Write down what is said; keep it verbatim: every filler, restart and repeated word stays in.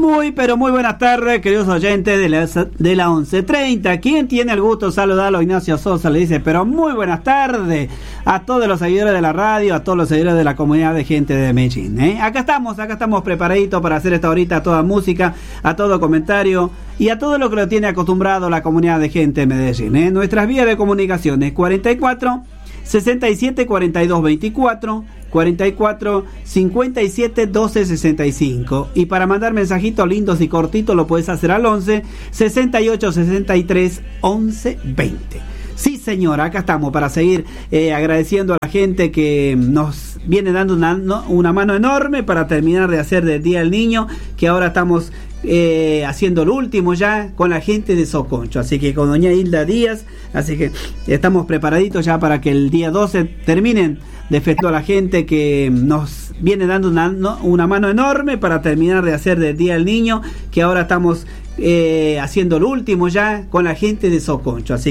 Muy, pero muy buenas tardes, queridos oyentes de la, de la once treinta. ¿Quién tiene el gusto de saludarlo? Ignacio Sosa le dice, pero muy buenas tardes a todos los seguidores de la radio, a todos los seguidores de la comunidad de gente de Medellín, ¿eh? Acá estamos, acá estamos preparaditos para hacer esta horita a toda música, a todo comentario y a todo lo que lo tiene acostumbrado la comunidad de gente de Medellín, ¿eh? Nuestras vías de comunicaciones cuarenta y cuatro, sesenta y siete, cuarenta y dos, veinticuatro, cuarenta y cuatro, cincuenta y siete, doce, sesenta y cinco. Y para mandar mensajitos lindos y cortitos lo puedes hacer al once, sesenta y ocho, sesenta y tres, once, veinte. Sí, señora, acá estamos para seguir eh, agradeciendo a la gente que nos viene dando una, no, una mano enorme para terminar de hacer del Día del Niño, que ahora estamos eh, haciendo lo último ya con la gente de Soconcho, así que con doña Hilda Díaz, así que estamos preparaditos ya para que el día doce terminen de festejar a la gente que nos viene dando una, no, una mano enorme para terminar de hacer del Día del Niño, que ahora estamos eh, haciendo lo último ya con la gente de Soconcho, así